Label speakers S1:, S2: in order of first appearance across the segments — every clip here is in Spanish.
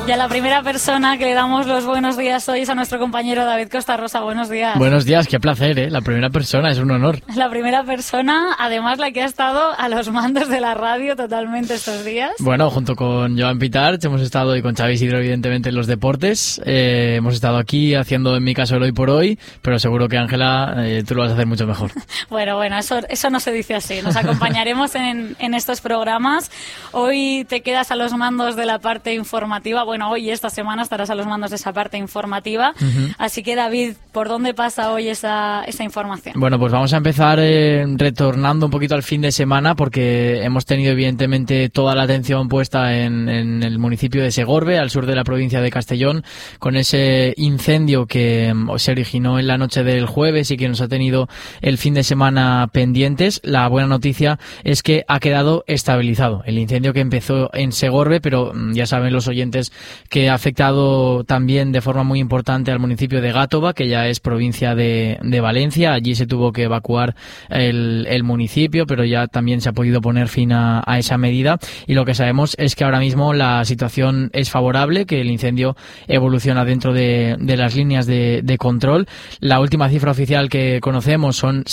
S1: Y a la primera persona que le damos los buenos días hoy es a nuestro compañero David Costa Rosa. Buenos días.
S2: Buenos días, qué placer, ¿eh? La primera persona, es un honor.
S1: La primera persona, además la que ha estado a los mandos de la radio totalmente estos días.
S2: Bueno, junto con Joan Pitarch hemos estado, y con Xavi Isidro evidentemente, en los deportes. Hemos estado aquí haciendo, en mi caso, el hoy por hoy, pero seguro que Ángela, tú lo vas a hacer mucho mejor.
S1: Bueno, eso no se dice así. Nos acompañaremos en estos programas. Hoy te quedas a los mandos de la parte informativa. Bueno, hoy esta semana estarás a los mandos de esa parte informativa. Así que, David, ¿por dónde pasa hoy esa información?
S2: Bueno, pues vamos a empezar retornando un poquito al fin de semana, porque hemos tenido evidentemente toda la atención puesta en el municipio de Segorbe, al sur de la provincia de Castellón, con ese incendio que se originó en la noche del jueves y que nos ha tenido el fin de semana pendientes. La buena noticia es que ha quedado estabilizado el incendio que empezó en Segorbe, pero ya saben los oyentes que ha afectado también de forma muy importante al municipio de Gátova, que ya es provincia de Valencia. Allí se tuvo que evacuar el municipio, pero ya también se ha podido poner fin a esa medida, y lo que sabemos es que ahora mismo la situación es favorable, que el incendio evoluciona dentro de las líneas de control. La última cifra oficial que conocemos son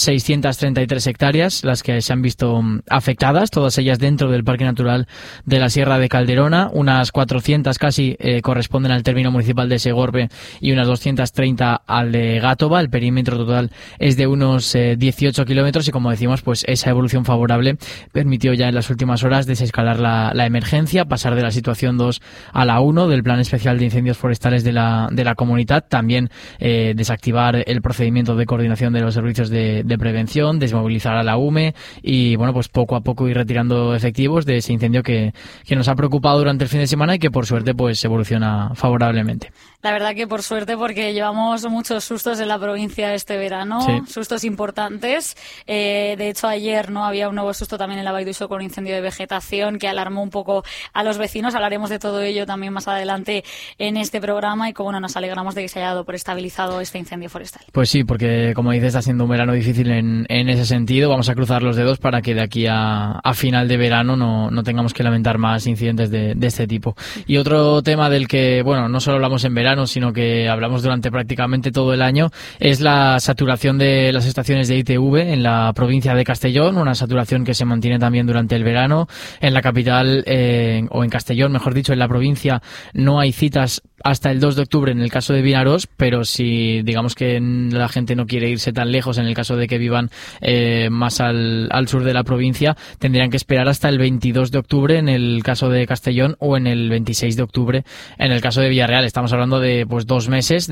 S2: 633 hectáreas las que se han visto afectadas, todas ellas dentro del Parque Natural de la Sierra de Calderona. Unas 400 casi corresponden al término municipal de Segorbe y unas 230 al de Gátova. El perímetro total es de unos 18 kilómetros y, como decimos, pues esa evolución favorable permitió ya en las últimas horas desescalar la emergencia, pasar de la situación 2 a la 1 del Plan Especial de Incendios Forestales de la Comunidad, también desactivar el procedimiento de coordinación de los servicios de prevención, desmovilizar a la UME y, bueno, pues poco a poco ir retirando efectivos de ese incendio que nos ha preocupado durante el fin de semana y que, por suerte, pues evoluciona favorablemente.
S1: La verdad que por suerte, porque llevamos muchos sustos en la provincia este verano, sí. Sustos importantes. De hecho, ayer no había un nuevo susto también en la Vall d'Uixó con un incendio de vegetación que alarmó un poco a los vecinos. Hablaremos de todo ello también más adelante en este programa y, como no, nos alegramos de que se haya dado por estabilizado este incendio forestal.
S2: Pues sí, porque, como dices, está siendo un verano difícil en ese sentido. Vamos a cruzar los dedos para que de aquí a final de verano no tengamos que lamentar más incidentes de este tipo. Y otro tema del que, bueno, no solo hablamos en verano, sino que hablamos durante prácticamente todo el año, es la saturación de las estaciones de ITV en la provincia de Castellón, una saturación que se mantiene también durante el verano. En la capital, o en Castellón, mejor dicho, en la provincia, no hay citas hasta el 2 de octubre en el caso de Vinaròs, pero si digamos que la gente no quiere irse tan lejos, en el caso de que vivan más al sur de la provincia, tendrían que esperar hasta el 22 de octubre en el caso de Castellón o en el 26 de octubre en el caso de Villarreal. Estamos hablando de pues 2 meses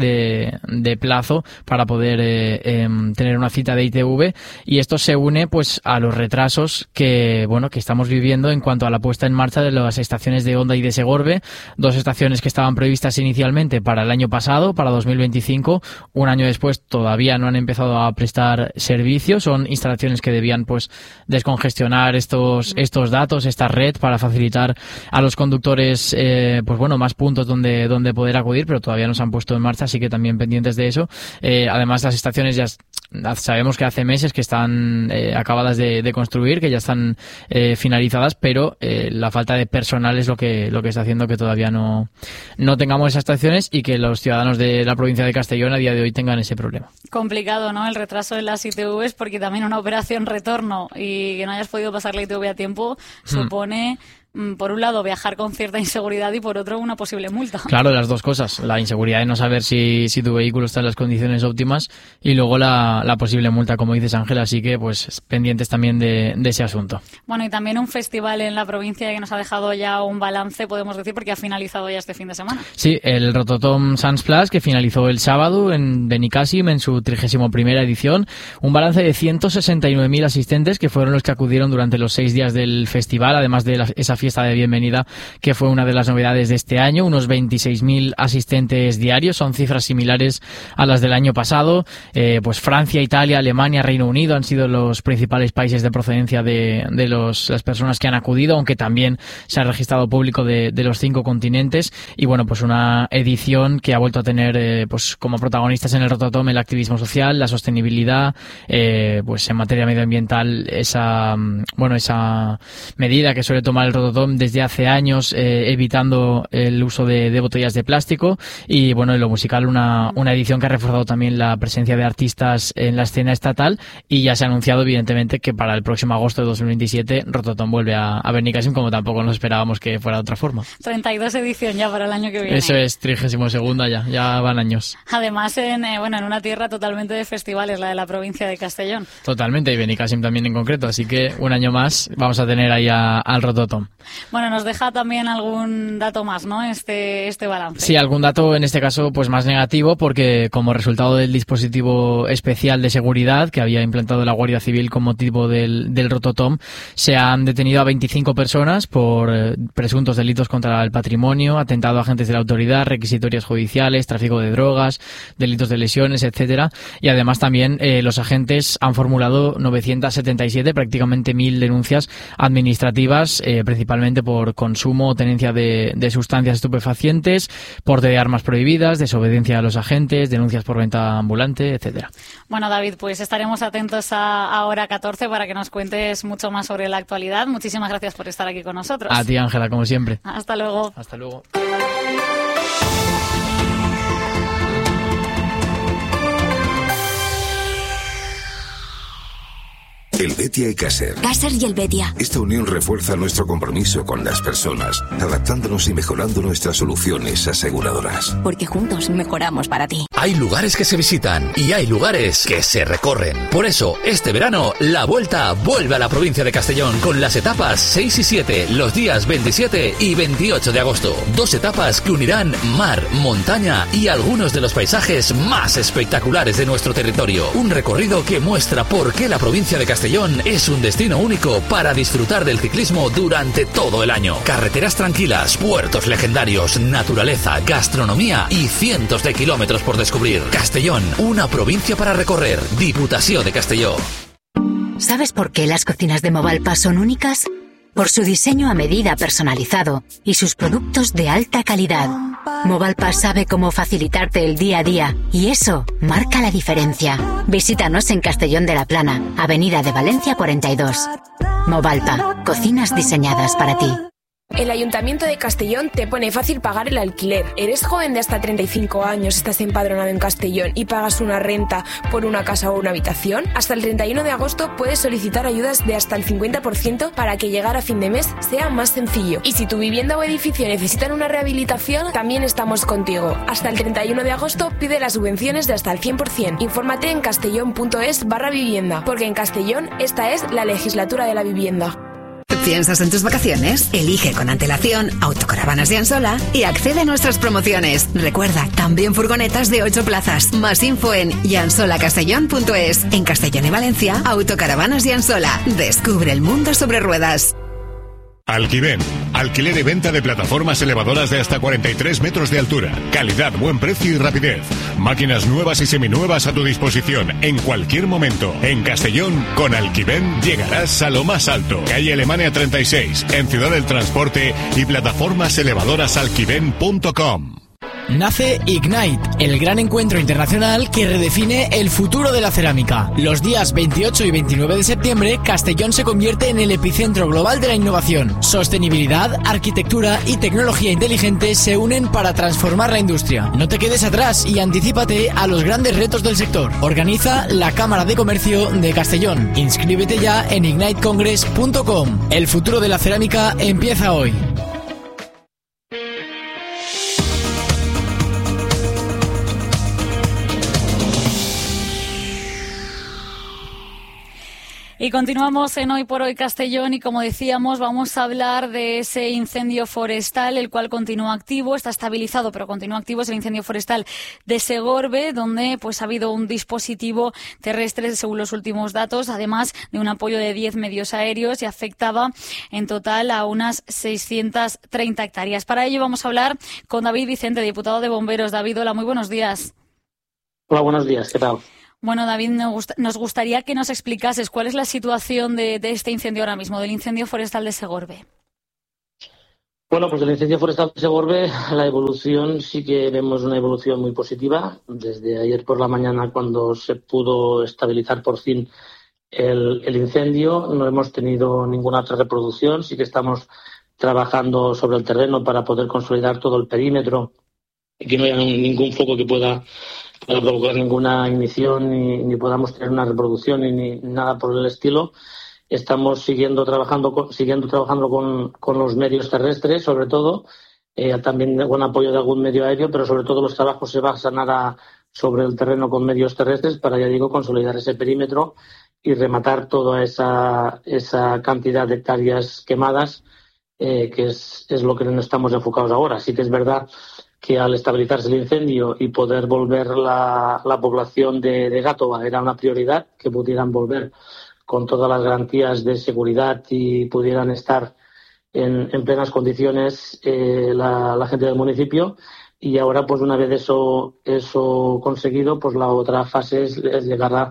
S2: de plazo para poder tener una cita de ITV, y esto se une pues a los retrasos que estamos viviendo en cuanto a la puesta en marcha de las estaciones de Onda y de Segorbe, 2 estaciones que estaban previstas inicialmente para el año pasado, para 2025. Un año después todavía no han empezado a prestar servicio. Son instalaciones que debían pues descongestionar estos datos, esta red, para facilitar a los conductores más puntos donde poder acudir, pero todavía no se han puesto en marcha, así que también pendientes de eso. Además, las estaciones ya sabemos que hace meses que están acabadas de construir, que ya están finalizadas, pero la falta de personal es lo que está haciendo que todavía no tengamos esas estaciones y que los ciudadanos de la provincia de Castellón a día de hoy tengan ese problema.
S1: Complicado, ¿no?, el retraso de las ITVs, porque también una operación retorno y que no hayas podido pasar la ITV a tiempo supone, por un lado, viajar con cierta inseguridad y, por otro, una posible multa.
S2: Claro, las dos cosas. La inseguridad de no saber si tu vehículo está en las condiciones óptimas, y luego la posible multa, como dices, Ángela. Así que, pues, pendientes también de ese asunto.
S1: Bueno, y también un festival en la provincia que nos ha dejado ya un balance, podemos decir, porque ha finalizado ya este fin de semana. Sí,
S2: el Rototom Sants+, que finalizó el sábado en Benicàssim en su 31ª edición. Un balance de 169.000 asistentes, que fueron los que acudieron durante los 6 días del festival, además de esa fiesta de bienvenida, que fue una de las novedades de este año. Unos 26.000 asistentes diarios, son cifras similares a las del año pasado. Pues Francia, Italia, Alemania, Reino Unido han sido los principales países de procedencia de las personas que han acudido, aunque también se ha registrado público de los 5 continentes. Y bueno, pues una edición que ha vuelto a tener pues como protagonistas en el Rototom el activismo social, la sostenibilidad, pues en materia medioambiental esa medida que suele tomar el Rototom Rototom desde hace años evitando el uso de botellas de plástico. Y bueno, en lo musical una edición que ha reforzado también la presencia de artistas en la escena estatal, y ya se ha anunciado evidentemente que para el próximo agosto de 2027 Rototom vuelve a Benicàssim, como tampoco nos esperábamos que fuera de otra forma.
S1: 32 edición ya para el año que viene.
S2: Eso es, 32ª ya van años.
S1: Además en una tierra totalmente de festivales, la de la provincia de Castellón.
S2: Totalmente, y Benicàssim también en concreto, así que un año más vamos a tener ahí al Rototom.
S1: Bueno, nos deja también algún dato más, ¿no? Este balance.
S2: Sí, algún dato en este caso pues más negativo, porque como resultado del dispositivo especial de seguridad que había implantado la Guardia Civil con motivo del Rototom, se han detenido a 25 personas por presuntos delitos contra el patrimonio, atentado a agentes de la autoridad, requisitorias judiciales, tráfico de drogas, delitos de lesiones, etcétera. Y además también los agentes han formulado 977, prácticamente 1000 denuncias administrativas, principalmente por consumo o tenencia de sustancias estupefacientes, porte de armas prohibidas, desobediencia a los agentes, denuncias por venta ambulante, etcétera.
S1: Bueno, David, pues estaremos atentos a hora 14 para que nos cuentes mucho más sobre la actualidad. Muchísimas gracias por estar aquí con nosotros.
S2: A ti, Ángela, como siempre.
S1: Hasta luego.
S2: Hasta luego.
S3: Helvetia y Caser.
S4: Caser y Helvetia.
S3: Esta unión refuerza nuestro compromiso con las personas, adaptándonos y mejorando nuestras soluciones aseguradoras.
S4: Porque juntos mejoramos para ti.
S5: Hay lugares que se visitan y hay lugares que se recorren. Por eso, este verano, la Vuelta vuelve a la provincia de Castellón con las etapas 6 y 7, los días 27 y 28 de agosto. 2 etapas que unirán mar, montaña y algunos de los paisajes más espectaculares de nuestro territorio. Un recorrido que muestra por qué la provincia de Castellón es un destino único para disfrutar del ciclismo durante todo el año. Carreteras tranquilas, puertos legendarios, naturaleza, gastronomía y cientos de kilómetros por descubrir. Castellón, una provincia para recorrer. Diputación de Castelló.
S4: ¿Sabes por qué las cocinas de Movalpa son únicas? Por su diseño a medida personalizado y sus productos de alta calidad. Movalpa sabe cómo facilitarte el día a día y eso marca la diferencia. Visítanos en Castellón de la Plana, Avenida de Valencia 42. Movalpa, cocinas diseñadas para ti.
S6: El Ayuntamiento de Castellón te pone fácil pagar el alquiler. ¿Eres joven de hasta 35 años, estás empadronado en Castellón y pagas una renta por una casa o una habitación? Hasta el 31 de agosto puedes solicitar ayudas de hasta el 50% para que llegar a fin de mes sea más sencillo. Y si tu vivienda o edificio necesitan una rehabilitación, también estamos contigo. Hasta el 31 de agosto pide las subvenciones de hasta el 100%. Infórmate en castellón.es/vivienda, porque en Castellón esta es la legislatura de la vivienda.
S7: ¿Piensas en tus vacaciones? Elige con antelación Autocaravanas de Ansola y accede a nuestras promociones. Recuerda, también furgonetas de 8 plazas. Más info en yansolacastellón.es. En Castellón y Valencia, Autocaravanas de Ansola. Descubre el mundo sobre ruedas.
S8: Alquiven, alquiler y venta de plataformas elevadoras de hasta 43 metros de altura. Calidad, buen precio y rapidez. Máquinas nuevas y seminuevas a tu disposición en cualquier momento. En Castellón, con Alquiven llegarás a lo más alto. Calle Alemania 36, en Ciudad del Transporte y plataformas elevadorasalquiven.com.
S2: Nace Ignite, el gran encuentro internacional que redefine el futuro de la cerámica. Los días 28 y 29 de septiembre, Castellón se convierte en el epicentro global de la innovación. Sostenibilidad, arquitectura y tecnología inteligente se unen para transformar la industria. No te quedes atrás y anticípate a los grandes retos del sector. Organiza la Cámara de Comercio de Castellón. Inscríbete ya en ignitecongress.com. El futuro de la cerámica empieza hoy.
S1: Y continuamos en Hoy por Hoy Castellón y como decíamos vamos a hablar de ese incendio forestal, el cual continúa activo, está estabilizado pero continúa activo, es el incendio forestal de Segorbe, donde pues ha habido un dispositivo terrestre según los últimos datos, además de un apoyo de 10 medios aéreos y afectaba en total a unas 630 hectáreas. Para ello vamos a hablar con David Vicente, diputado de Bomberos. David, hola, muy buenos días.
S9: Hola, buenos días, ¿qué tal?
S1: Bueno, David, nos gustaría que nos explicases cuál es la situación de este incendio ahora mismo, del incendio forestal de Segorbe.
S9: Bueno, pues el incendio forestal de Segorbe, la evolución, sí que vemos una evolución muy positiva. Desde ayer por la mañana, cuando se pudo estabilizar por fin el incendio, no hemos tenido ninguna otra reproducción. Sí que estamos trabajando sobre el terreno para poder consolidar todo el perímetro y que no haya ningún foco que pueda provocar ninguna ignición ni podamos tener una reproducción ni nada por el estilo. Estamos siguiendo trabajando con los medios terrestres, sobre todo, también con apoyo de algún medio aéreo, pero sobre todo los trabajos se basan ahora sobre el terreno con medios terrestres para, ya digo, consolidar ese perímetro y rematar toda esa cantidad de hectáreas quemadas, que es lo que nos estamos enfocados ahora. Sí que es verdad que al estabilizarse el incendio y poder volver la población de Gátova era una prioridad, que pudieran volver con todas las garantías de seguridad y pudieran estar en plenas condiciones la gente del municipio. Y ahora, pues una vez eso conseguido, pues la otra fase es llegar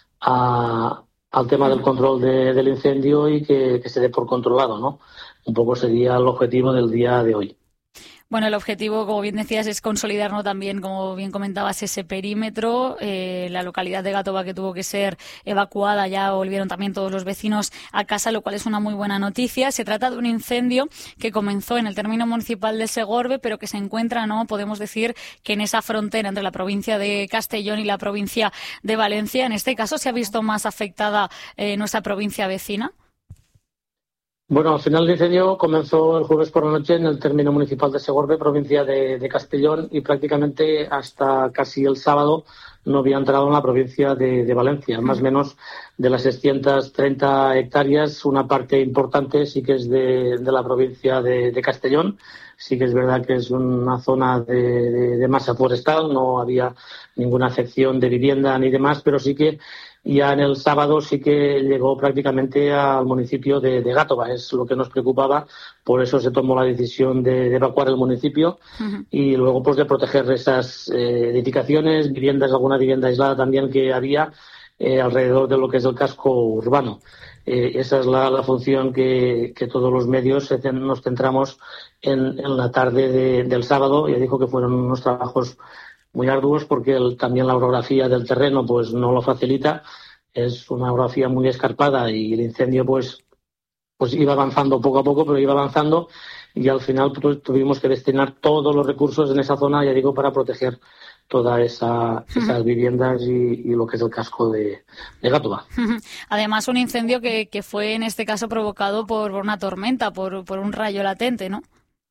S9: al tema del control del incendio y que se dé por controlado, ¿no? Un poco sería el objetivo del día de hoy.
S1: Bueno, el objetivo, como bien decías, es consolidar, ¿no?, también, como bien comentabas, ese perímetro. La localidad de Gátova, que tuvo que ser evacuada, ya volvieron también todos los vecinos a casa, lo cual es una muy buena noticia. Se trata de un incendio que comenzó en el término municipal de Segorbe, pero que se encuentra, ¿no?, podemos decir, que en esa frontera entre la provincia de Castellón y la provincia de Valencia. En este caso, ¿se ha visto más afectada nuestra provincia vecina?
S9: Bueno, al final el incendio comenzó el jueves por la noche en el término municipal de Segorbe, provincia de Castellón, y prácticamente hasta casi el sábado no había entrado en la provincia de Valencia. Más o menos de las 630 hectáreas, una parte importante sí que es de la provincia de Castellón. Sí que es verdad que es una zona de masa forestal, no había ninguna afección de vivienda ni demás, pero sí que ya en el sábado sí que llegó prácticamente al municipio de Gátova. Es lo que nos preocupaba, por eso se tomó la decisión de evacuar el municipio y luego pues de proteger esas edificaciones, viviendas, alguna vivienda aislada también que había alrededor de lo que es el casco urbano. Esa es la función que todos los medios nos centramos en la tarde del sábado. Ya dijo que fueron unos trabajos muy arduos porque también la orografía del terreno pues no lo facilita. Es una orografía muy escarpada y el incendio pues iba avanzando poco a poco, pero iba avanzando y al final pues, tuvimos que destinar todos los recursos en esa zona, ya digo, para proteger todas esas viviendas y lo que es el casco de Gátova.
S1: Además, un incendio que fue en este caso provocado por una tormenta, por un rayo latente, ¿no?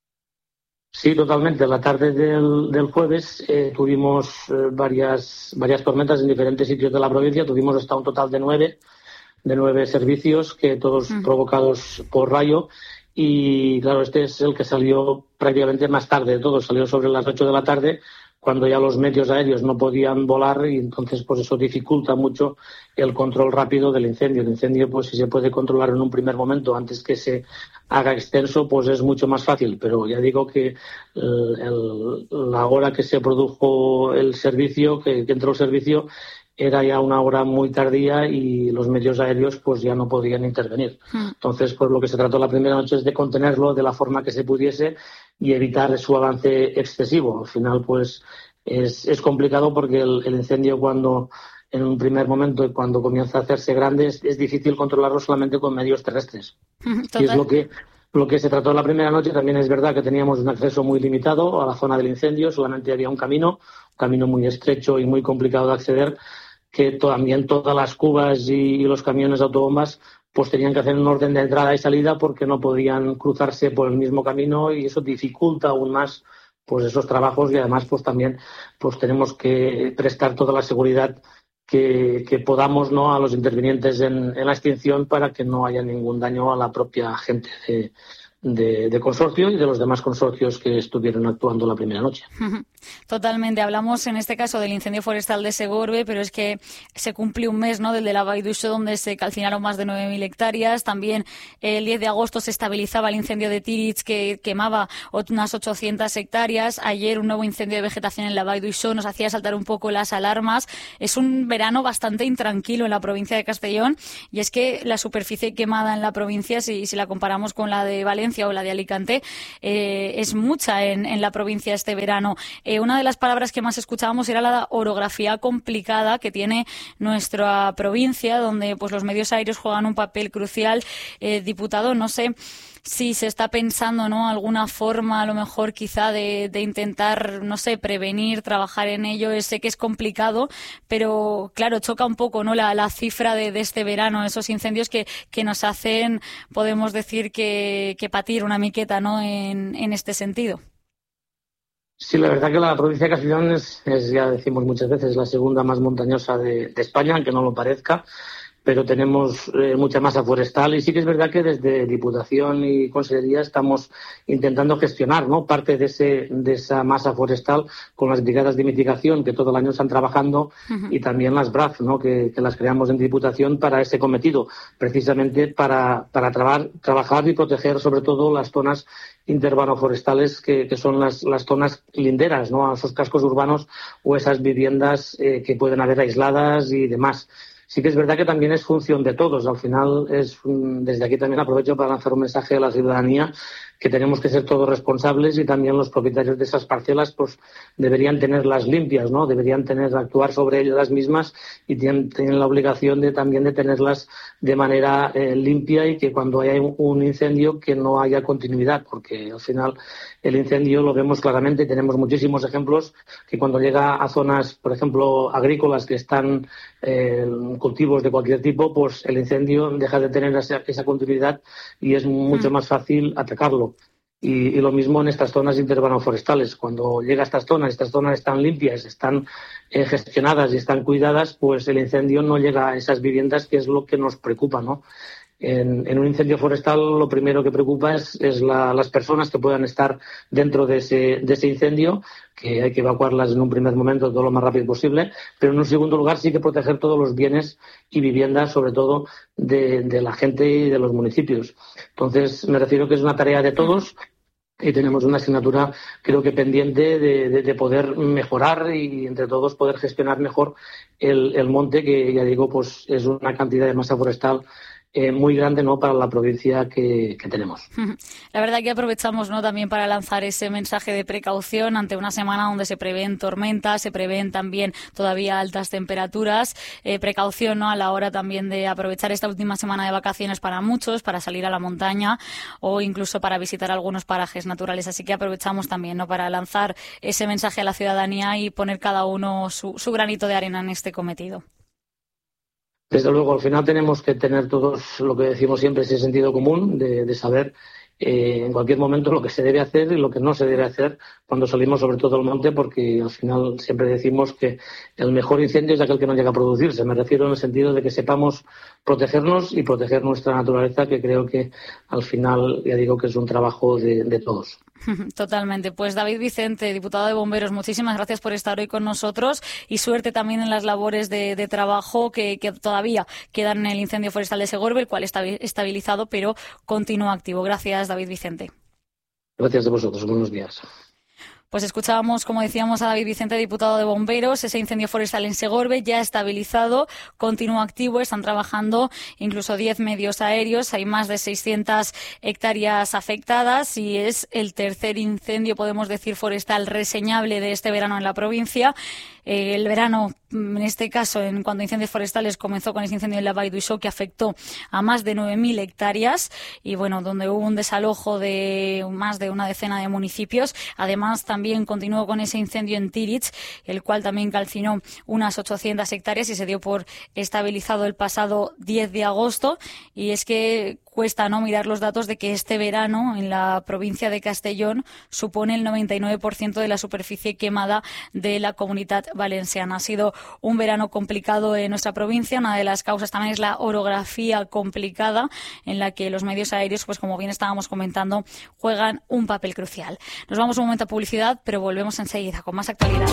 S9: Sí, totalmente. La tarde del jueves tuvimos varias tormentas en diferentes sitios de la provincia. Tuvimos hasta un total de nueve servicios, que todos provocados por rayo. Y claro, este es el que salió prácticamente más tarde de todos. Salió sobre las 8 de la tarde, cuando ya los medios aéreos no podían volar, y entonces pues eso dificulta mucho el control rápido del incendio. El incendio, pues si se puede controlar en un primer momento antes que se haga extenso, pues es mucho más fácil. Pero ya digo que la hora que se produjo el servicio, que entró el servicio, era ya una hora muy tardía y los medios aéreos pues ya no podían intervenir. Entonces, pues lo que se trató la primera noche es de contenerlo de la forma que se pudiese y evitar su avance excesivo. Al final, pues es complicado porque el incendio, cuando en un primer momento, cuando comienza a hacerse grande, es difícil controlarlo solamente con medios terrestres. Y es lo que se trató la primera noche. También es verdad que teníamos un acceso muy limitado a la zona del incendio, solamente había un camino muy estrecho y muy complicado de acceder, que también todas las cubas y los camiones de autobombas pues tenían que hacer un orden de entrada y salida porque no podían cruzarse por el mismo camino, y eso dificulta aún más pues esos trabajos. Y además pues también pues tenemos que prestar toda la seguridad que podamos, ¿no?, a los intervinientes en la extinción, para que no haya ningún daño a la propia gente de consorcio y de los demás consorcios que estuvieron actuando la primera noche.
S1: Totalmente. Hablamos en este caso del incendio forestal de Segorbe, pero es que se cumple un mes, ¿no?, del de la Vall d'Uixó, donde se calcinaron más de 9.000 hectáreas. También el 10 de agosto se estabilizaba el incendio de Tíritz, que quemaba unas 800 hectáreas. Ayer un nuevo incendio de vegetación en la Vall d'Uixó nos hacía saltar un poco las alarmas. Es un verano bastante intranquilo en la provincia de Castellón, y es que la superficie quemada en la provincia, si la comparamos con la de Valencia o la de Alicante, es mucha en la provincia este verano. Una de las palabras que más escuchábamos era la orografía complicada que tiene nuestra provincia, donde pues los medios aéreos juegan un papel crucial. Diputado, no sé si se está pensando, ¿no?, alguna forma a lo mejor quizá de intentar, no sé, prevenir, trabajar en ello. Sé que es complicado, pero claro, choca un poco, ¿no?, la cifra de este verano, esos incendios que nos hacen, podemos decir que patir una miqueta, ¿no?, en este sentido.
S9: Sí, la verdad que la provincia de Castellón es, ya decimos muchas veces, la segunda más montañosa de España, aunque no lo parezca, pero tenemos mucha masa forestal y sí que es verdad que desde Diputación y Consellería estamos intentando gestionar, ¿no?, parte de esa masa forestal con las brigadas de mitigación que todo el año están trabajando y también las BRAF, ¿no?, que las creamos en Diputación para ese cometido, precisamente para trabajar y proteger sobre todo las zonas interbano-forestales que son las zonas linderas, ¿no?, a esos cascos urbanos o esas viviendas que pueden haber aisladas y demás. Sí que es verdad que también es función de todos. Al final, desde aquí también aprovecho para lanzar un mensaje a la ciudadanía que tenemos que ser todos responsables y también los propietarios de esas parcelas pues deberían tenerlas limpias, ¿no? Deberían actuar sobre ellas mismas y tienen la obligación también de tenerlas de manera limpia y que cuando haya un incendio que no haya continuidad, porque al final el incendio lo vemos claramente y tenemos muchísimos ejemplos que cuando llega a zonas, por ejemplo, agrícolas que están cultivos de cualquier tipo, pues el incendio deja de tener esa continuidad y es mucho más fácil atacarlo. Y lo mismo en estas zonas interbano-forestales. Cuando llega a estas zonas están limpias, están gestionadas y están cuidadas, pues el incendio no llega a esas viviendas, que es lo que nos preocupa, ¿no? En un incendio forestal lo primero que preocupa es las personas que puedan estar dentro de ese incendio, que hay que evacuarlas en un primer momento todo lo más rápido posible, pero en un segundo lugar sí que proteger todos los bienes y viviendas, sobre todo de la gente y de los municipios. Entonces me refiero que es una tarea de todos y tenemos una asignatura creo que pendiente de poder mejorar y entre todos poder gestionar mejor el monte, que ya digo pues es una cantidad de masa forestal muy grande, ¿no?, para la provincia que tenemos.
S1: La verdad que aprovechamos, ¿no?, también para lanzar ese mensaje de precaución ante una semana donde se prevén tormentas, se prevén también todavía altas temperaturas, precaución, ¿no?, a la hora también de aprovechar esta última semana de vacaciones para muchos, para salir a la montaña o incluso para visitar algunos parajes naturales. Así que aprovechamos también, ¿no?, para lanzar ese mensaje a la ciudadanía y poner cada uno su granito de arena en este cometido.
S9: Desde luego, al final tenemos que tener todos lo que decimos siempre, ese sentido común de saber en cualquier momento lo que se debe hacer y lo que no se debe hacer cuando salimos sobre todo al monte, porque al final siempre decimos que el mejor incendio es aquel que no llega a producirse. Me refiero en el sentido de que sepamos protegernos y proteger nuestra naturaleza, que creo que al final, ya digo, que es un trabajo de todos.
S1: Totalmente. Pues David Vicente, diputado de Bomberos, muchísimas gracias por estar hoy con nosotros y suerte también en las labores de trabajo que todavía quedan en el incendio forestal de Segorbe, el cual está estabilizado pero continúa activo. Gracias, David Vicente.
S9: Gracias a vosotros. Buenos días.
S1: Pues escuchábamos, como decíamos, a David Vicente, diputado de Bomberos. Ese incendio forestal en Segorbe ya estabilizado, continúa activo, están trabajando incluso 10 medios aéreos, hay más de 600 hectáreas afectadas y es el tercer incendio, podemos decir, forestal reseñable de este verano en la provincia. El verano, en este caso, en cuanto a incendios forestales, comenzó con ese incendio en la Vall d'Uixó que afectó a más de 9.000 hectáreas y, bueno, donde hubo un desalojo de más de una decena de municipios. Además, también continuó con ese incendio en Tíritx, el cual también calcinó unas 800 hectáreas y se dio por estabilizado el pasado 10 de agosto. Y es que cuesta no mirar los datos de que este verano en la provincia de Castellón supone el 99% de la superficie quemada de la Comunitat Valenciana. Ha sido un verano complicado en nuestra provincia. Una de las causas también es la orografía complicada en la que los medios aéreos, pues como bien estábamos comentando, juegan un papel crucial. Nos vamos un momento a publicidad, pero volvemos enseguida con más actualidad.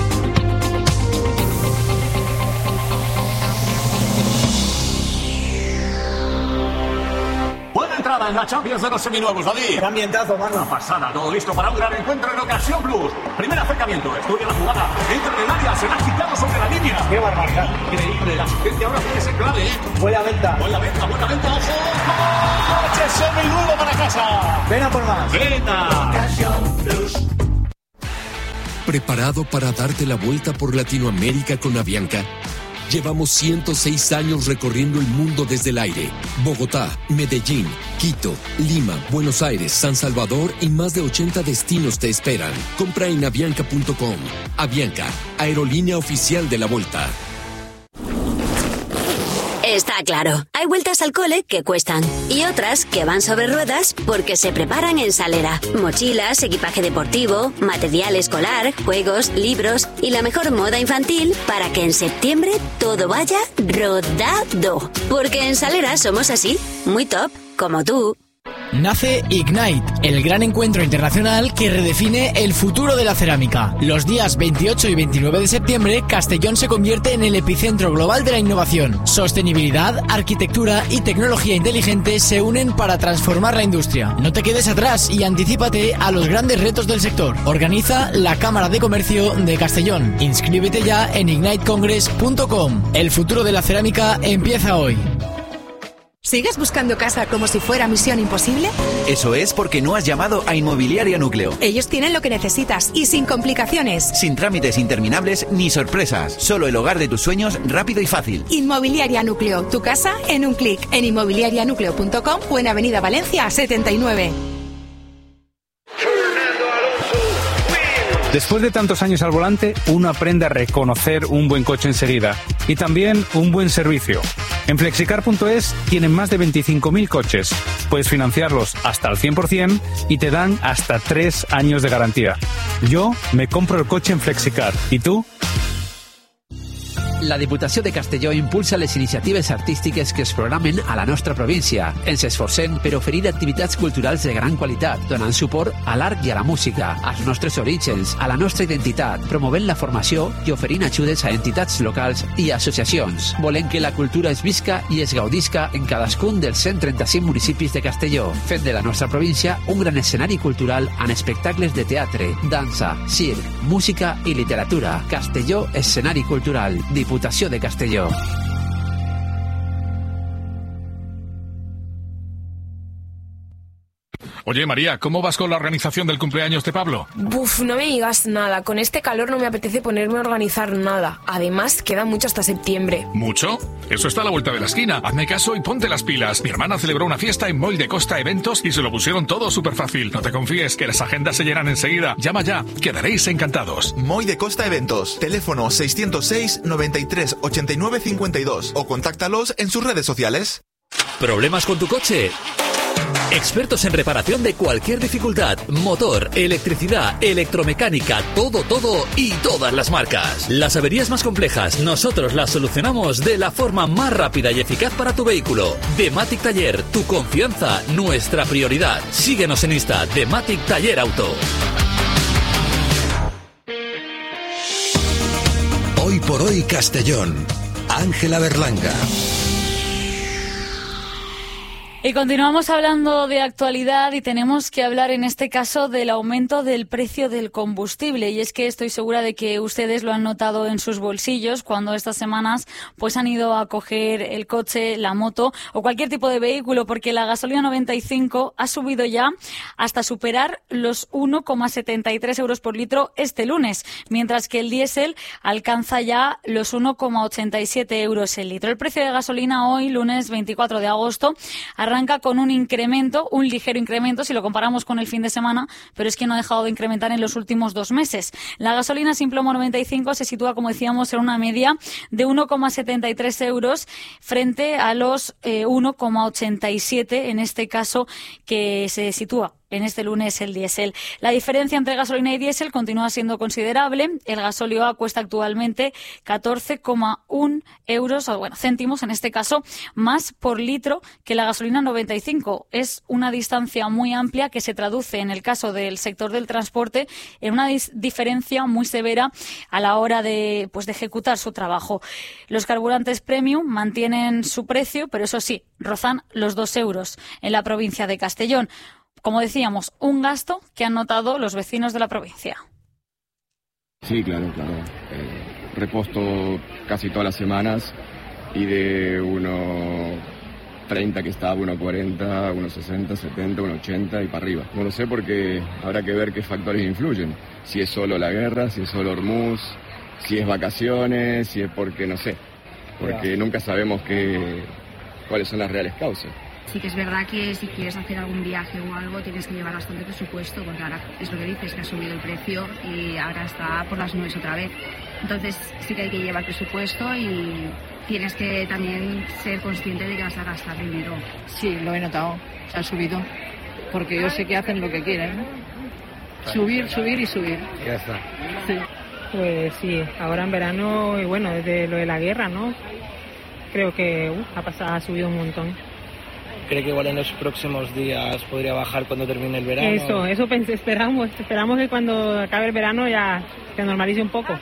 S10: Entrada en la Champions de los seminuevos, David.
S11: ¡Qué ambientazo, mano!
S10: Una pasada, todo listo para un gran encuentro en Ocasión Plus. Primer acercamiento, estudia la jugada, entra en el área, será quitado sobre la línea.
S11: ¡Qué barbaridad!
S10: Increíble, la asistencia ahora puede ser clave, ¿eh?
S11: Buena venta.
S10: Buena venta, ¡ojo! ¡Coche seminuevo para casa!
S11: ¡Ven a por más!
S10: ¡Venta!
S11: Ocasión Plus.
S12: ¿Preparado para darte la vuelta por Latinoamérica con Avianca? Llevamos 106 años recorriendo el mundo desde el aire. Bogotá, Medellín, Quito, Lima, Buenos Aires, San Salvador y más de 80 destinos te esperan. Compra en avianca.com. Avianca, aerolínea oficial de la Volta.
S13: Está claro, hay vueltas al cole que cuestan y otras que van sobre ruedas porque se preparan en Salera. Mochilas, equipaje deportivo, material escolar, juegos, libros y la mejor moda infantil para que en septiembre todo vaya rodado. Porque en Salera somos así, muy top, como tú.
S2: Nace Ignite, el gran encuentro internacional que redefine el futuro de la cerámica. Los días 28 y 29 de septiembre, Castellón se convierte en el epicentro global de la innovación. Sostenibilidad, arquitectura y tecnología inteligente se unen para transformar la industria. No te quedes atrás y anticípate a los grandes retos del sector. Organiza la Cámara de Comercio de Castellón. Inscríbete ya en ignitecongress.com. El futuro de la cerámica empieza hoy.
S14: ¿Sigues buscando casa como si fuera misión imposible?
S15: Eso es porque no has llamado a Inmobiliaria Núcleo.
S14: Ellos tienen lo que necesitas y sin complicaciones.
S15: Sin trámites interminables ni sorpresas. Solo el hogar de tus sueños rápido y fácil.
S14: Inmobiliaria Núcleo. Tu casa en un clic. En inmobiliarianucleo.com o en Avenida Valencia 79.
S16: Después de tantos años al volante, uno aprende a reconocer un buen coche enseguida y también un buen servicio. En Flexicar.es tienen más de 25.000 coches. Puedes financiarlos hasta al 100% y te dan hasta 3 años de garantía. Yo me compro el coche en Flexicar. ¿Y tú?
S17: La Diputació de Castelló impulsa les iniciatives artístiques que es programen a la nostra província. Ens esforcem per oferir activitats culturals de gran qualitat, donant suport a l'art i a la música, als nostres orígens, a la nostra identitat, promovent la formació i oferint ajudes a entitats locals i associacions. Volem que la cultura es visca i es gaudisca en cadascun dels 135 municipis de Castelló, fent de la nostra província un gran escenari cultural amb espectacles de teatre, dansa, circ, música i literatura. Castelló, escenari cultural. Diputació de Castelló.
S18: Oye, María, ¿cómo vas con la organización del cumpleaños de Pablo?
S6: Buf, no me digas nada. Con este calor no me apetece ponerme a organizar nada. Además, queda mucho hasta septiembre.
S18: ¿Mucho? Eso está a la vuelta de la esquina. Hazme caso y ponte las pilas. Mi hermana celebró una fiesta en Moll de Costa Eventos y se lo pusieron todo súper fácil. No te confíes, que las agendas se llenan enseguida. Llama ya, quedaréis encantados.
S19: Moll de Costa Eventos. Teléfono 606 93 89 52 o contáctalos en sus redes sociales.
S5: ¿Problemas con tu coche? Expertos en reparación de cualquier dificultad, motor, electricidad, electromecánica, todo y todas las marcas. Las averías más complejas, nosotros las solucionamos de la forma más rápida y eficaz para tu vehículo. Dematic Taller, tu confianza, nuestra prioridad. Síguenos en Insta, Dematic Taller Auto.
S3: Hoy por hoy Castellón. Ángela Berlanga.
S1: Y continuamos hablando de actualidad y tenemos que hablar en este caso del aumento del precio del combustible. Y es que estoy segura de que ustedes lo han notado en sus bolsillos cuando estas semanas pues han ido a coger el coche, la moto o cualquier tipo de vehículo, porque la gasolina 95 ha subido ya hasta superar los 1,73 euros por litro este lunes, mientras que el diésel alcanza ya los 1,87 euros el litro. El precio de gasolina hoy, lunes 24 de agosto, arranca con un incremento, un ligero incremento si lo comparamos con el fin de semana, pero es que no ha dejado de incrementar en los últimos 2 meses. La gasolina sin plomo 95 se sitúa, como decíamos, en una media de 1,73 euros frente a los 1,87 en este caso que se sitúa en este lunes el diésel. La diferencia entre gasolina y diésel continúa siendo considerable. El gasóleo A cuesta actualmente 14,1 euros, o bueno, céntimos en este caso, más por litro que la gasolina 95. Es una distancia muy amplia que se traduce en el caso del sector del transporte en una diferencia muy severa a la hora de ejecutar su trabajo. Los carburantes premium mantienen su precio, pero eso sí, rozan los 2 euros en la provincia de Castellón. Como decíamos, un gasto que han notado los vecinos de la provincia.
S20: Sí, claro. Reposto casi todas las semanas y de 1,30 que estaba, 1,40, 1,60, 70, 1,80 y para arriba. No lo sé porque habrá que ver qué factores influyen. Si es solo la guerra, si es solo Hormuz, si es vacaciones, si es porque, no sé. porque nunca sabemos cuáles son las reales causas.
S21: Sí que es verdad que si quieres hacer algún viaje o algo tienes que llevar bastante presupuesto, porque ahora es lo que dices, que ha subido el precio y ahora está por las nubes otra vez. Entonces sí que hay que llevar presupuesto y tienes que también ser consciente de que vas a gastar dinero.
S22: Sí, lo he notado, se ha subido, porque yo sé que hacen lo que quieren, ¿no? Subir, subir y subir.
S23: Ya está.
S22: Sí.
S24: Pues sí, ahora en verano, y bueno, desde lo de la guerra, ¿no? Creo que ha subido un montón.
S23: ¿Cree que igual en los próximos días podría bajar cuando termine el verano?
S24: Eso esperamos que cuando acabe el verano ya se normalice un poco.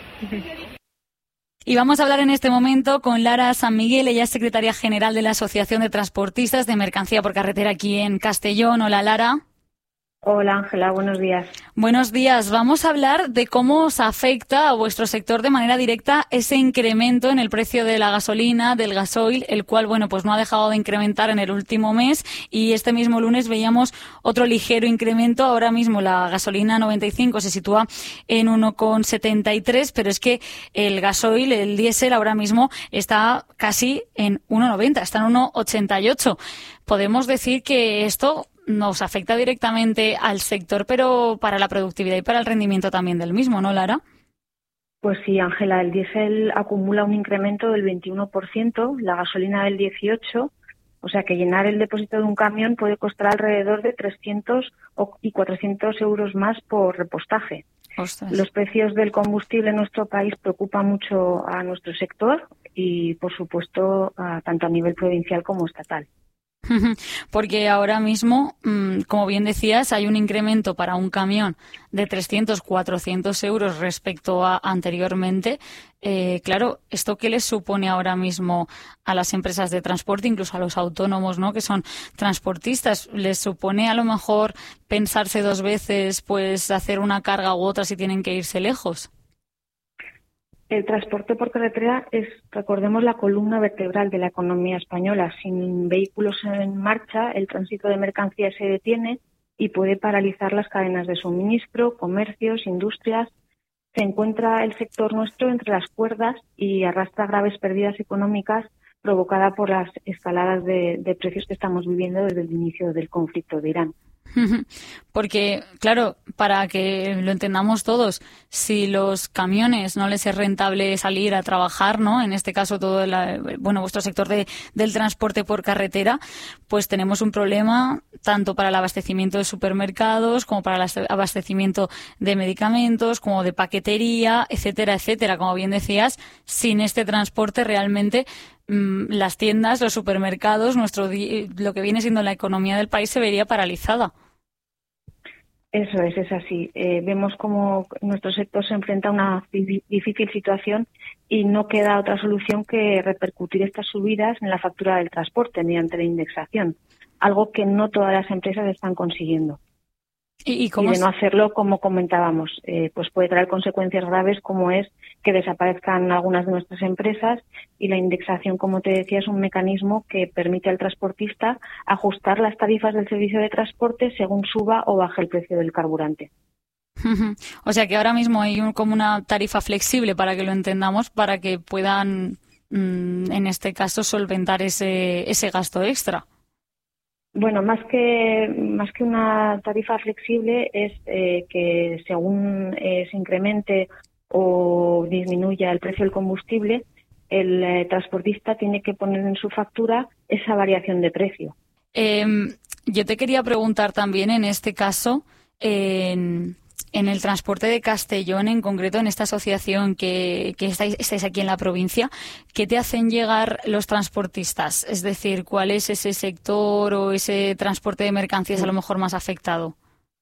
S1: Y vamos a hablar en este momento con Lara San Miguel, ella es secretaria general de la Asociación de Transportistas de Mercancía por Carretera aquí en Castellón. Hola, Lara.
S25: Hola, Ángela, buenos días.
S1: Buenos días. Vamos a hablar de cómo os afecta a vuestro sector de manera directa ese incremento en el precio de la gasolina, del gasoil, el cual, bueno, pues no ha dejado de incrementar en el último mes y este mismo lunes veíamos otro ligero incremento. Ahora mismo la gasolina 95 se sitúa en 1,73, pero es que el gasoil, el diésel, ahora mismo está casi en 1,90, está en 1,88. Podemos decir que esto nos afecta directamente al sector, pero para la productividad y para el rendimiento también del mismo, ¿no, Lara?
S25: Pues sí, Ángela, el diésel acumula un incremento del 21%, la gasolina del 18%, o sea que llenar el depósito de un camión puede costar alrededor de 300 y 400 euros más por repostaje.
S1: Ostras.
S25: Los precios del combustible en nuestro país preocupan mucho a nuestro sector y, por supuesto, tanto a nivel provincial como estatal.
S1: Porque ahora mismo, como bien decías, hay un incremento para un camión de 300, 400 euros respecto a anteriormente. Claro, ¿esto qué les supone ahora mismo a las empresas de transporte, incluso a los autónomos, ¿no?, que son transportistas? ¿Les supone a lo mejor pensarse dos veces, pues hacer una carga u otra si tienen que irse lejos?
S25: El transporte por carretera es, recordemos, la columna vertebral de la economía española. Sin vehículos en marcha, el tránsito de mercancías se detiene y puede paralizar las cadenas de suministro, comercios, industrias. Se encuentra el sector nuestro entre las cuerdas y arrastra graves pérdidas económicas provocadas por las escaladas de precios que estamos viviendo desde el inicio del conflicto de Irán.
S1: Porque, claro, para que lo entendamos todos, si los camiones no les es rentable salir a trabajar, ¿no?, en este caso todo vuestro sector del transporte por carretera, pues tenemos un problema tanto para el abastecimiento de supermercados como para el abastecimiento de medicamentos, como de paquetería, etcétera, etcétera. Como bien decías, sin este transporte realmente las tiendas, los supermercados, lo que viene siendo la economía del país se vería paralizada.
S25: Eso es así. Vemos como nuestro sector se enfrenta a una difícil situación y no queda otra solución que repercutir estas subidas en la factura del transporte mediante la indexación, algo que no todas las empresas están consiguiendo.
S1: ¿Y
S25: de no hacerlo, como comentábamos, pues puede traer consecuencias graves como es que desaparezcan algunas de nuestras empresas y la indexación, como te decía, es un mecanismo que permite al transportista ajustar las tarifas del servicio de transporte según suba o baje el precio del carburante.
S1: O sea que ahora mismo hay como una tarifa flexible, para que lo entendamos, para que puedan, en este caso, solventar ese gasto extra.
S25: Bueno, más que una tarifa flexible es que según se incremente o disminuya el precio del combustible, el transportista tiene que poner en su factura esa variación de precio.
S1: Yo te quería preguntar también en este caso, en el transporte de Castellón, en concreto en esta asociación que estáis aquí en la provincia, ¿qué te hacen llegar los transportistas? Es decir, ¿cuál es ese sector o ese transporte de mercancías a lo mejor más afectado?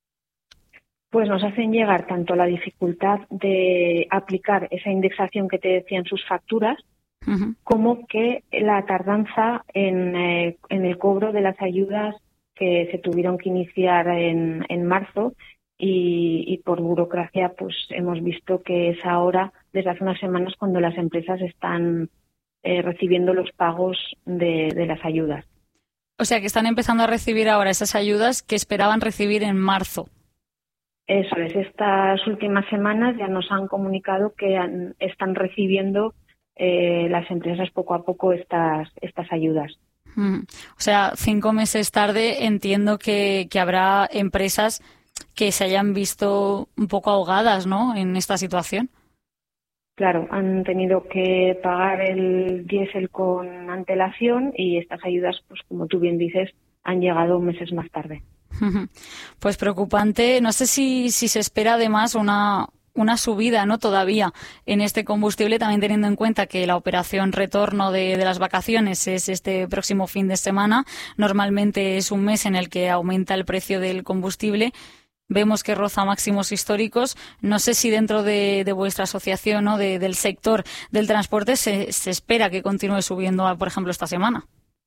S25: Pues nos hacen llegar tanto la dificultad de aplicar esa indexación que te decía en sus facturas, como que la tardanza en el cobro de las ayudas que se tuvieron que iniciar en marzo. Y por burocracia pues hemos visto que es ahora, desde hace unas semanas, cuando las empresas están recibiendo los pagos de las ayudas.
S1: O sea que están empezando a recibir ahora esas ayudas que esperaban recibir en marzo.
S25: Eso es, estas últimas semanas ya nos han comunicado que están recibiendo las empresas poco a poco estas ayudas.
S1: O sea, 5 meses tarde entiendo que habrá empresas que se hayan visto un poco ahogadas, ¿no?, en esta situación.
S25: Claro, han tenido que pagar el diésel con antelación y estas ayudas, pues como tú bien dices, han llegado meses más tarde.
S1: Pues preocupante. No sé si se espera además una subida, ¿no?, todavía en este combustible, también teniendo en cuenta que la operación retorno de las vacaciones es este próximo fin de semana. Normalmente es un mes en el que aumenta el precio del combustible. Vemos que roza máximos históricos. No sé si dentro de vuestra asociación, ¿no?, del sector del transporte se espera que continúe subiendo, por ejemplo, esta semana.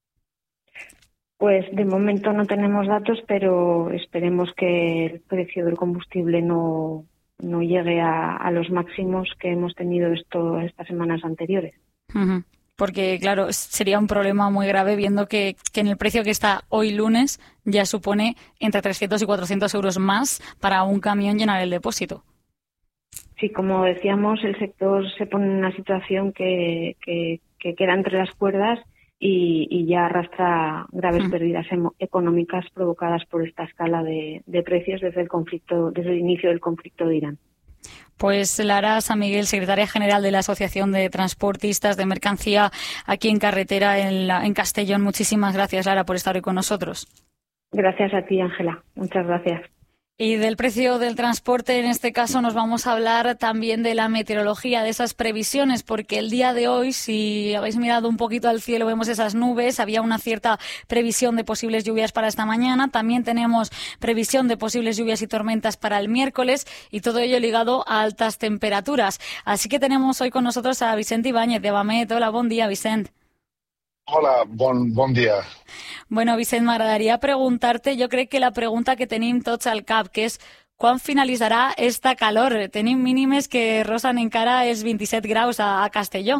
S25: Pues de momento no tenemos datos, pero esperemos que el precio del combustible no llegue a los máximos que hemos tenido estas semanas anteriores.
S1: Porque, claro, sería un problema muy grave viendo que en el precio que está hoy lunes ya supone entre 300 y 400 euros más para un camión llenar el depósito.
S25: Sí, como decíamos, el sector se pone en una situación que queda entre las cuerdas y ya arrastra graves pérdidas económicas provocadas por esta escala de precios desde el inicio del conflicto de Irán.
S1: Pues Lara San Miguel, secretaria general de la Asociación de Transportistas de Mercancía aquí en carretera en Castellón. Muchísimas gracias, Lara, por estar hoy con nosotros.
S25: Gracias a ti, Ángela. Muchas gracias.
S1: Y del precio del transporte, en este caso, nos vamos a hablar también de la meteorología, de esas previsiones, porque el día de hoy, si habéis mirado un poquito al cielo, vemos esas nubes, había una cierta previsión de posibles lluvias para esta mañana, también tenemos previsión de posibles lluvias y tormentas para el miércoles, y todo ello ligado a altas temperaturas. Así que tenemos hoy con nosotros a Vicent Ibáñez de Abamet. Hola, bon dia, Vicent.
S4: Hola, bon dia.
S1: Bueno, Vicent, m'agradaria preguntar-te, jo crec que la pregunta que tenim tots al cap, que és quan finalitzarà esta calor? Tenim mínimes que rosen encara els 27 graus a Castelló.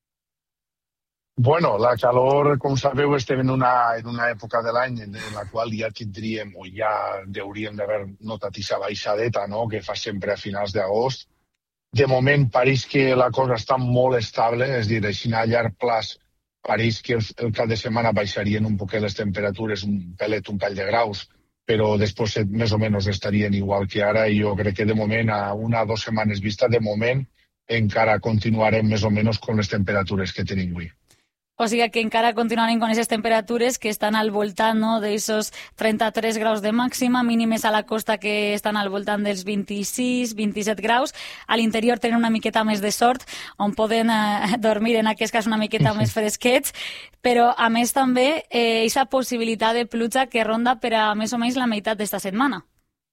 S4: Bueno, la calor, com sabeu, estem en una època de l'any en la qual ja tindríem o ja hauríem d'haver notat aquesta baixadeta, no?, que fa sempre a finals d'agost. De moment pareix que la cosa està molt estable, és a dir, així a llarg plaç pareix que el cap de setmana baixarien un poquet les temperatures, un pèl de graus, però després més o menys estarien igual que ara i jo crec que de moment, a 1 o 2 setmanes vista, de moment encara continuarem més o menys amb les temperatures que tenim avui.
S1: O sigui que encara continuarem con esas temperaturas que están al voltant, ¿no?, de esos 33 graus de màxima, mínimes a la costa que estan al voltant dels 26, 27 graus. A l'interior tenen una miqueta més de sort, on poden dormir en aquest cas una miqueta més fresquets, però a més també aquesta possibilitat de pluja que ronda per a més o menys la meitat d'esta setmana.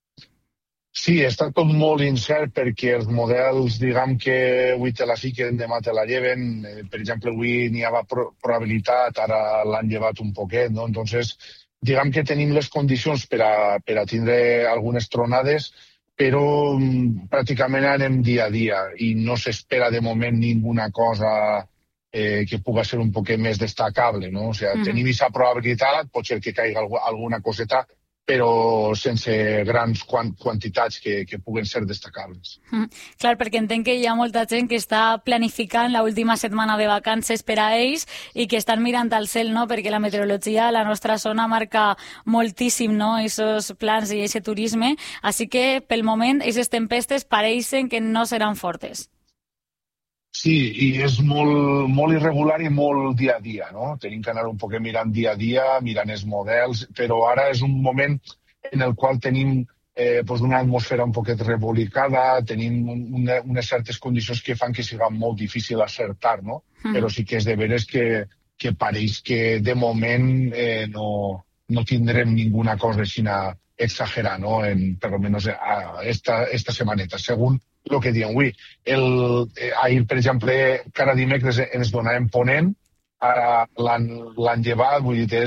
S4: Sí, està tot molt incert perquè els models, diguem que avui te la fiquen, demà te la lleven. Per exemple, avui n'hi havia probabilitat, ara l'han llevat un poquet, no? Entonces, diguem que tenim les condicions per a tindre algunes tronades, però pràcticament anem dia a dia i no s'espera de moment ninguna cosa que pugui ser un poquet més destacable, no? O sigui, tenim aquesta probabilitat, pot ser que caigui alguna coseta, però sense grans quantitats que puguen ser destacables.
S1: Clar, perquè entenc que hi ha molta gent que està planificant l'última setmana de vacances per a ells i que estan mirant al cel, no?, perquè la meteorologia a la nostra zona marca moltíssim, no?, aquests plans i aquest turisme, així que pel moment aquestes tempestes pareixen que no seran fortes.
S4: Sí, i és molt irregular i molt dia a dia, no? Tenim que anar un poc mirant dia a dia, mirant els models, però ara és un moment en el qual tenim una atmosfera un poquet revolicada, tenim unes certes condicions que fan que siga molt difícil acertar, no? Però sí que és de veres que pareix que de moment no tindrem ninguna cosa així exagerar, no? Per almenys esta setmaneta, segons el que diem avui. Ahir, per exemple, cada dimecres ens donàvem ponent, ara l'han llevat, vull dir,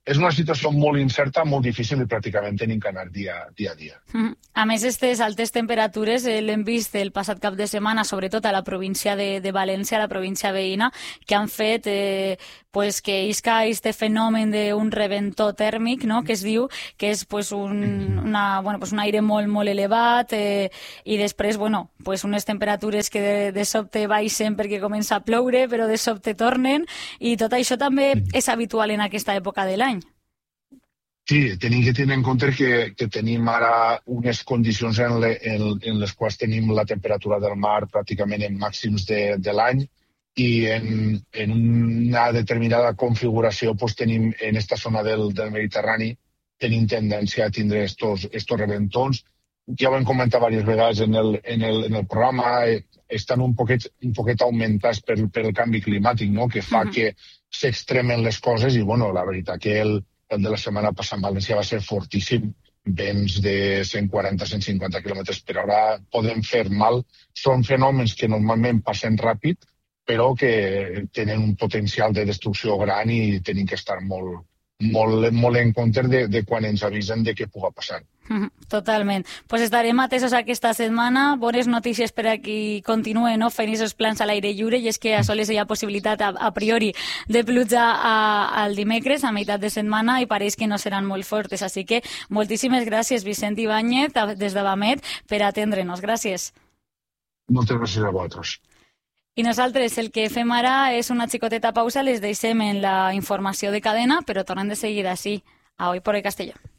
S4: és una situació molt incerta, molt difícil i pràcticament tenim que anar dia a dia.
S1: A més, aquestes altes temperatures l'hem vist el passat cap de setmana, sobretot a la província de València, a la província veïna, que han fet que isca este fenomen d'un reventó tèrmic, no? Que es diu que és un aire molt, molt elevat i després unes temperatures que de sobte baixen perquè comença a ploure, però de sobte tornen, i tot això també és habitual en aquesta època de l'any.
S4: Sí, tenim que tenir en compte que tenim ara unes condicions en les quals tenim la temperatura del mar pràcticament en màxims de l'any, i en una determinada configuració tenim en aquesta zona del Mediterrani tenim tendència a tindre estos reventons. Ja ho hem comentat diverses vegades en el programa, estan un poquet augmentats pel canvi climàtic, no? Que fa que s'extremen les coses, i la veritat que el de la setmana passada en València va ser fortíssim, vents de 140-150 km per hora poden fer mal. Són fenòmens que normalment passen ràpid, però que tenen un potencial de destrucció gran i tenim que estar molt en compte de quan ens avisen de què pugui passar.
S1: Totalment. Pues estarem atesos aquesta setmana. Bones notícies per a qui continua fent aquests plans a l'aire lliure, i és que a soles hi ha possibilitat a priori de pluja al dimecres, a meitat de setmana, i pareix que no seran molt fortes. Així que moltíssimes gràcies, Vicent Ibáñez, des de Vamet, per atendre'ns. Gràcies.
S4: Moltes gràcies a vosaltres.
S1: I nosaltres el que fem ara és una xicoteta pausa, les deixem en la informació de cadena, però tornem de seguida així a Hoy por Hoy Castellón.